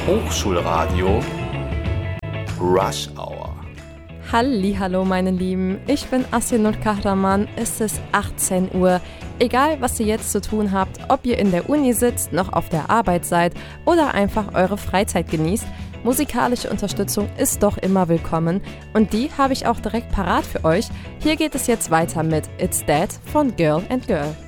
Hochschulradio Rush Hour. Hallihallo meine Lieben, ich bin Asinur Kahraman, es ist 18 Uhr. Egal was ihr jetzt zu tun habt, ob ihr in der Uni sitzt, noch auf der Arbeit seid oder einfach eure Freizeit genießt, musikalische Unterstützung ist doch immer willkommen und die habe ich auch direkt parat für euch. Hier geht es jetzt weiter mit It's Dead von Girl and Girl.